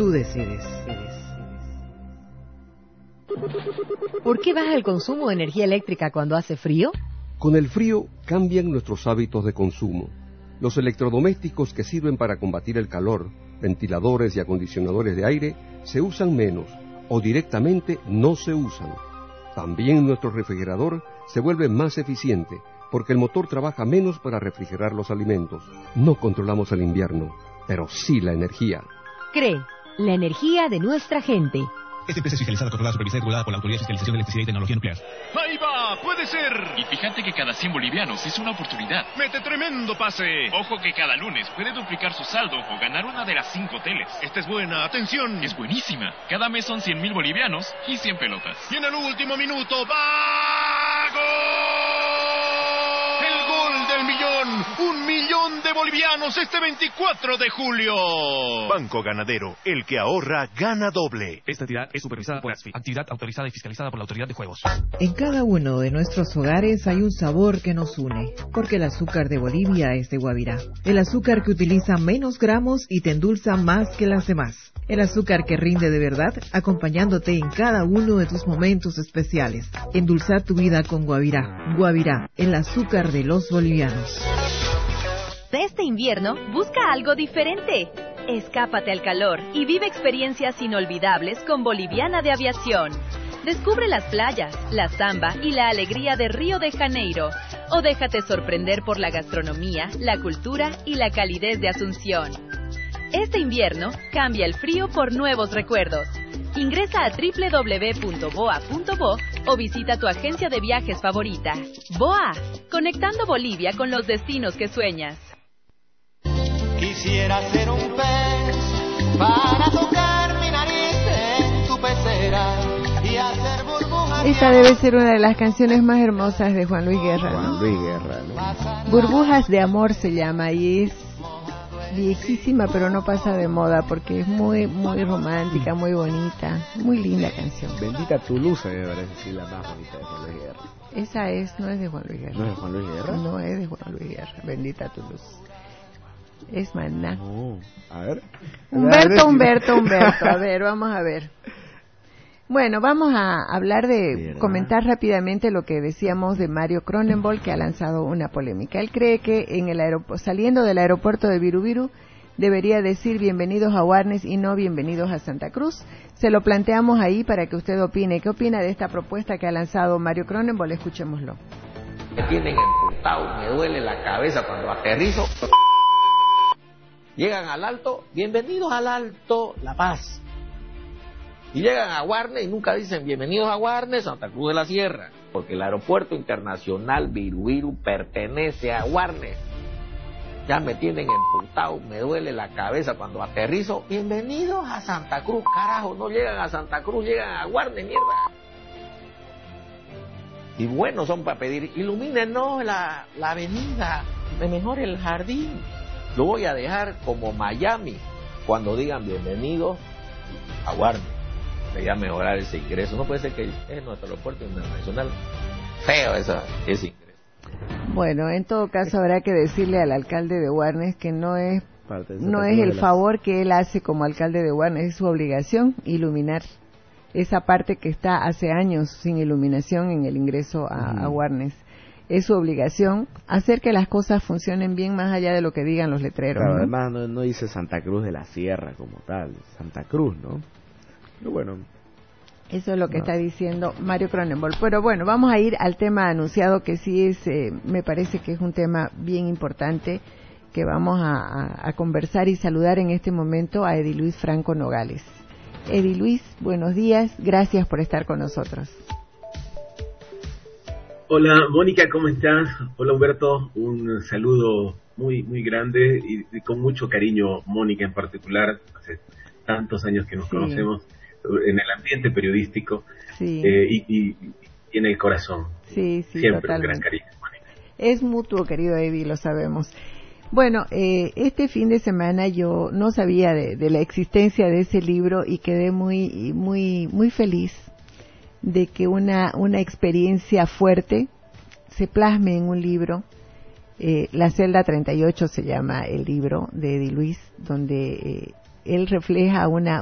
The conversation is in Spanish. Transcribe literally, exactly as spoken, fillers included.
Tú decides. ¿Por qué baja el consumo de energía eléctrica cuando hace frío? Con el frío cambian nuestros hábitos de consumo. Los electrodomésticos que sirven para combatir el calor, ventiladores y acondicionadores de aire, se usan menos o directamente no se usan. También nuestro refrigerador se vuelve más eficiente porque el motor trabaja menos para refrigerar los alimentos. No controlamos el invierno, pero sí la energía. C R E E, la energía de nuestra gente. Esta empresa es fiscalizada, controlada, supervisada y regulada por la Autoridad de Fiscalización de Electricidad y Tecnología Nuclear. ¡Ahí va! ¡Puede ser! Y fíjate que cada cien bolivianos es una oportunidad. ¡Mete tremendo pase! Ojo que cada lunes puede duplicar su saldo o ganar una de las cinco teles. Esta es buena, atención. Es buenísima. Cada mes son cien mil bolivianos y cien pelotas. Y en el último minuto, ¡va! ¡Gol! ¡El gol del millón! ¡Un millón de bolivianos este veinticuatro de julio! Banco Ganadero, el que ahorra, gana doble. Esta entidad es supervisada por ASFI, actividad autorizada y fiscalizada por la Autoridad de Juegos. En cada uno de nuestros hogares hay un sabor que nos une, porque el azúcar de Bolivia es de Guavirá. El azúcar que utiliza menos gramos y te endulza más que las demás. El azúcar que rinde de verdad, acompañándote en cada uno de tus momentos especiales. Endulzar tu vida con Guavirá. Guavirá, el azúcar de los bolivianos. Este invierno, busca algo diferente. Escápate al calor y vive experiencias inolvidables con Boliviana de Aviación. Descubre las playas, la samba y la alegría de Río de Janeiro. O déjate sorprender por la gastronomía, la cultura y la calidez de Asunción. Este invierno, cambia el frío por nuevos recuerdos. Ingresa a doble u doble u doble u punto boa punto bo o visita tu agencia de viajes favorita. BOA, conectando Bolivia con los destinos que sueñas. Quisiera ser un pez para tocar mi nariz en tu pecera y hacer burbujas. Esta debe ser una de las canciones más hermosas de Juan Luis Guerra, ¿no? Juan Luis Guerra, ¿no? Burbujas de amor se llama y es viejísima, pero no pasa de moda porque es muy muy romántica, muy bonita, muy linda canción. Bendita tu luz, me parece sí, la más bonita de Juan Luis Guerra. Esa es, no es de Juan Luis Guerra. ¿No es de Juan Luis Guerra? No es de Juan Luis Guerra, Bendita tu luz. Es Maná. Oh, a ver. Humberto, Humberto, Humberto. A ver, vamos a ver. Bueno, vamos a hablar de, ¿verdad? Comentar rápidamente lo que decíamos de Mario Cronenberg, que ha lanzado una polémica. Él cree que en el aeropu- saliendo del aeropuerto de Virubiru debería decir bienvenidos a Warnes y no bienvenidos a Santa Cruz. Se lo planteamos ahí para que usted opine. ¿Qué opina de esta propuesta que ha lanzado Mario Cronenberg? Escuchémoslo. Me tienen emputado, me duele la cabeza cuando aterrizo. Llegan al Alto, bienvenidos al Alto La Paz. Y llegan a Warnes y nunca dicen bienvenidos a Warnes, Santa Cruz de la Sierra, porque el aeropuerto internacional Virubiru pertenece a Warnes. Ya me tienen emputado, me duele la cabeza cuando aterrizo. Bienvenidos a Santa Cruz, carajo, no llegan a Santa Cruz, llegan a Warnes, mierda. Y buenos son para pedir, ilumínenos la, la avenida, de mejor el jardín. Lo voy a dejar como Miami cuando digan bienvenidos a Warnes. Ya mejorar ese ingreso. No puede ser que es nuestro aeropuerto internacional feo esa, ese ingreso. Bueno, en todo caso habrá que decirle al alcalde de Warnes que no es no es el favor que él hace como alcalde de Warnes, es su obligación iluminar esa parte que está hace años sin iluminación en el ingreso a, uh-huh. a Warnes. Es su obligación hacer que las cosas funcionen bien más allá de lo que digan los letreros. Claro, ¿no? Además no, no dice Santa Cruz de la Sierra como tal, Santa Cruz, ¿no? Pero bueno. Eso es lo que no. está diciendo Mario Cronenberg. Pero bueno, vamos a ir al tema anunciado que sí es, eh, me parece que es un tema bien importante que vamos a, a, a conversar y saludar en este momento a Ediluis Franco Nogales. Ediluis, buenos días, gracias por estar con nosotros. Hola Mónica, ¿cómo estás? Hola Humberto, un saludo muy muy grande y, y con mucho cariño, Mónica en particular, hace tantos años que nos sí. conocemos en el ambiente periodístico sí. eh, y, y, y en el corazón. Sí, sí, siempre totalmente. Un gran cariño, Mónica. Es mutuo, querido Eddie, lo sabemos. Bueno, eh, este fin de semana yo no sabía de, de la existencia de ese libro y quedé muy muy muy feliz de que una una experiencia fuerte se plasme en un libro. Eh, La celda treinta y ocho se llama el libro de Ediluis, donde eh, él refleja una